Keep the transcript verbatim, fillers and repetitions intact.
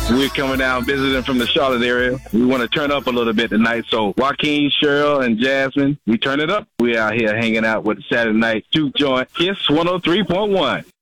We're coming down visiting from the Charlotte area. We want to turn up a little bit tonight. So Joaquin, Cheryl, and Jasmine, we turn it up. We out here hanging out with Saturday Night Juke Joint. Kiss one oh three point one.